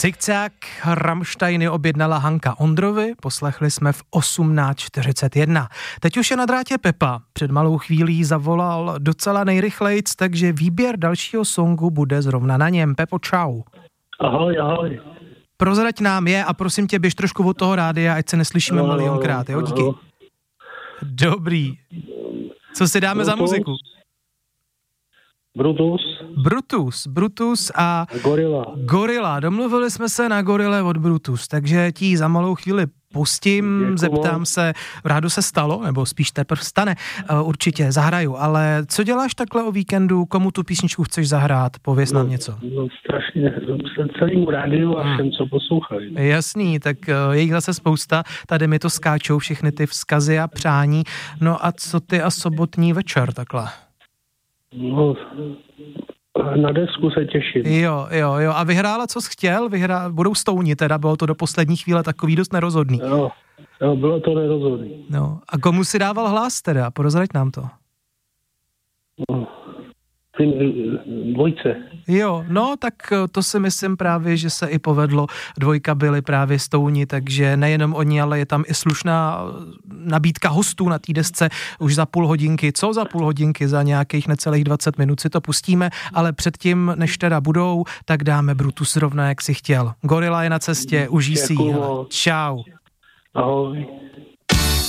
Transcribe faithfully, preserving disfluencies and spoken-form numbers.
Cikcák Rammsteiny objednala Hanka Ondrovi, poslechli jsme v osmnáct čtyřicet jedna. Teď už je na drátě Pepa, před malou chvílí zavolal docela nejrychlejc, takže výběr dalšího songu bude zrovna na něm. Pepo, čau. Ahoj, ahoj. Prozrať nám je a prosím tě, běž trošku od toho rádia, ať se neslyšíme no, milionkrát, jo, díky. No. Dobrý. Co si dáme Brutus? Za muziku? Brutus. Brutus, Brutus a Gorila. Gorila. Domluvili jsme se na Gorile od Brutus, takže ti za malou chvíli pustím, Děkuji. Zeptám se, rádo se stalo, nebo spíš teprve stane, uh, určitě zahraju, ale co děláš takhle o víkendu, komu tu písničku chceš zahrát, pověz no, nám něco. No strašně, celému rádiu a všem, co poslouchají. Jasný, tak uh, je jich zase spousta, tady mi to skáčou všechny ty vzkazy a přání, no a co ty a sobotní večer takhle? No, na desku se těším. Jo, jo, jo. A vyhrála, co jsi chtěl? Vyhrá... Budou Stouni teda, bylo to do poslední chvíle takový dost nerozhodný. Jo, jo, bylo to nerozhodný. No, a komu si dával hlas teda? Porozrať nám to. No, dvojce. Jo, no, tak to si myslím právě, že se i povedlo. Dvojka byly právě Stouni, takže nejenom oni, ale je tam i slušná nabídka hostů na té desce už za půl hodinky. Co za půl hodinky? Za nějakých necelých dvacet minut si to pustíme, ale předtím, než teda budou, tak dáme Brutus rovna, jak si chtěl. Gorila je na cestě, užij si ji. Čau. Ahoj.